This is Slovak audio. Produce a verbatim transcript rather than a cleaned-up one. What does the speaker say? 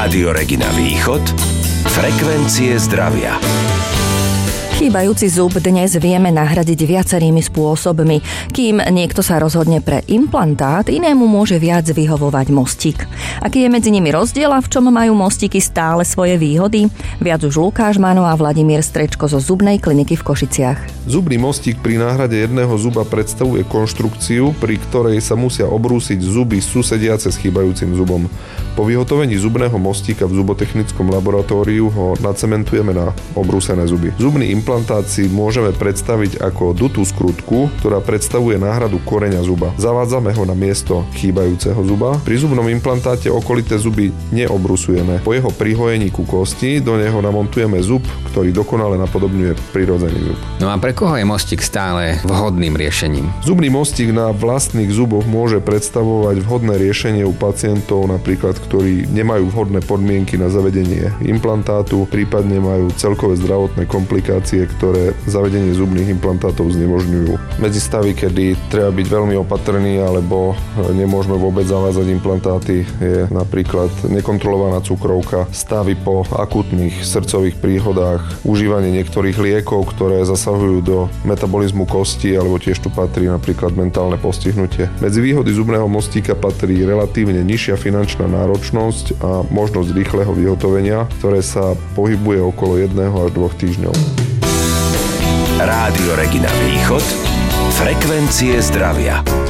Rádio Regina Východ, frekvencie zdravia. Chýbajúci zub dnes vieme nahradiť viacerými spôsobmi. Kým niekto sa rozhodne pre implantát, inému môže viac vyhovovať mostík. Aký je medzi nimi rozdiel a v čom majú mostíky stále svoje výhody? Viac už Lukáš Mano a Vladimír Strečko zo zubnej kliniky v Košiciach. Zubný mostík pri náhrade jedného zuba predstavuje konštrukciu, pri ktorej sa musia obrúsiť zuby susediace s chýbajúcim zubom. Po vyhotovení zubného mostíka v zubotechnickom laboratóriu ho nacementujeme na obrúsené zuby. Zubný implantát si môžeme predstaviť ako dutú skrutku, ktorá predstavuje náhradu koreňa zuba. Zavádzame ho na miesto chýbajúceho zuba. Pri zubnom implantáte okolité zuby neobrusujeme. Po jeho prihojení ku kosti do neho namontujeme zub, ktorý dokonale napodobňuje prirodzený zub. No a pre koho je mostík stále vhodným riešením? Zubný mostík na vlastných zuboch môže predstavovať vhodné riešenie u pacientov, napríklad ktorí nemajú vhodné podmienky na zavedenie implantátu, prípadne majú celkové zdravotné komplikácie, ktoré zavedenie zubných implantátov znemožňujú. Medzi stavy, kedy treba byť veľmi opatrný alebo nemôžeme vôbec zavádzať implantáty, je napríklad nekontrolovaná cukrovka, stavy po akútnych srdcových príhodách, užívanie niektorých liekov, ktoré zasahujú do metabolizmu kosti, alebo tiež tu patrí napríklad mentálne postihnutie. Medzi výhody zubného mostíka patrí relatívne nižšia finančná náročnosť a možnosť rýchleho vyhotovenia, ktoré sa pohybuje okolo jedného až dvoch týždňov. Rádio Regina Východ, frekvencie zdravia.